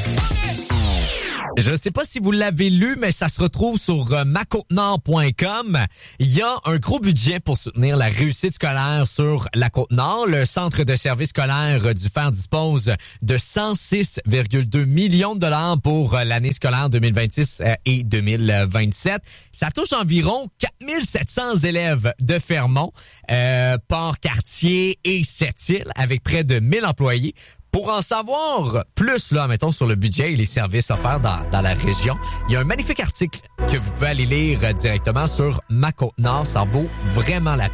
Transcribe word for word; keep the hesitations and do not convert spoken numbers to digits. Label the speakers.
Speaker 1: Je ne sais pas si vous l'avez lu, mais ça se retrouve sur euh, ma côte nord point com. Il y a un gros budget pour soutenir la réussite scolaire sur la Côte-Nord. Le Centre de services scolaires du Fer dispose de cent six virgule deux millions de dollars pour euh, l'année scolaire deux mille vingt-six euh, et deux mille vingt-sept. Ça touche environ quatre mille sept cents élèves de Fermont, euh, Port-Cartier et Sept-Îles, avec près de mille employés. Pour en savoir plus, là, mettons, sur le budget et les services offerts dans, dans la région, il y a un magnifique article que vous pouvez aller lire directement sur Ma Côte-Nord. Ça vaut vraiment la peine.